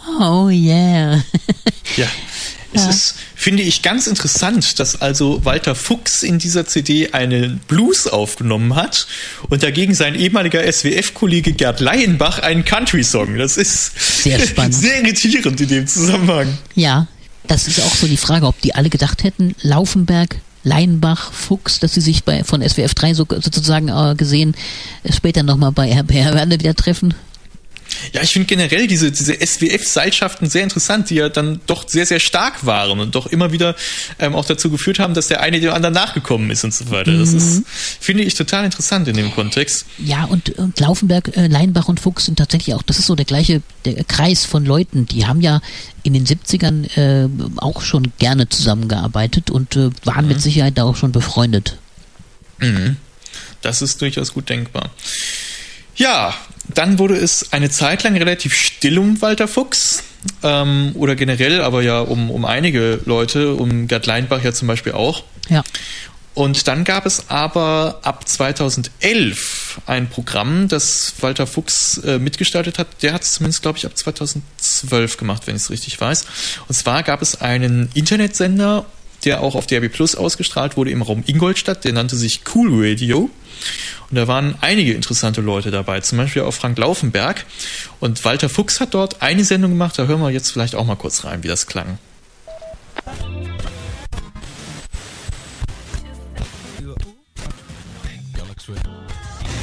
Oh yeah. Ja. Es ist, finde ich, ganz interessant, dass also Walter Fuchs in dieser CD einen Blues aufgenommen hat und dagegen sein ehemaliger SWF-Kollege Gerd Leienbach einen Country-Song. Das ist sehr spannend. Sehr irritierend in dem Zusammenhang. Ja, das ist auch so die Frage, ob die alle gedacht hätten, Laufenberg, Leienbach, Fuchs, dass sie sich von SWF 3 sozusagen gesehen später nochmal bei Herr Werner wieder treffen. Ja, ich finde generell diese SWF-Seilschaften sehr interessant, die ja dann doch sehr, sehr stark waren und doch immer wieder auch dazu geführt haben, dass der eine dem anderen nachgekommen ist und so weiter. Das ist, finde ich, total interessant in dem Kontext. Ja, und Laufenberg, Leienbach und Fuchs sind tatsächlich auch, das ist so der Kreis von Leuten, die haben ja in den 70ern auch schon gerne zusammengearbeitet und waren mit Sicherheit da auch schon befreundet. Das ist durchaus gut denkbar. Ja, dann wurde es eine Zeit lang relativ still um Walter Fuchs oder generell, aber ja um einige Leute, um Gerd Leienbach ja zum Beispiel auch. Ja. Und dann gab es aber ab 2011 ein Programm, das Walter Fuchs mitgestaltet hat. Der hat es zumindest, glaube ich, ab 2012 gemacht, wenn ich es richtig weiß. Und zwar gab es einen Internetsender, der auch auf DRB Plus ausgestrahlt wurde im Raum Ingolstadt. Der nannte sich Cool Radio. Und da waren einige interessante Leute dabei, zum Beispiel auch Frank Laufenberg. Und Walter Fuchs hat dort eine Sendung gemacht, da hören wir jetzt vielleicht auch mal kurz rein, wie das klang.